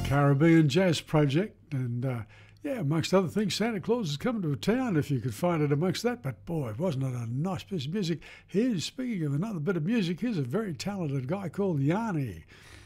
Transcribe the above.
Caribbean Jazz Project, and yeah, amongst other things, Santa Claus is coming to a town, if you could find it amongst that. But boy, wasn't it a nice piece of music. Here's, speaking of another bit of music, here's a very talented guy called Yanni.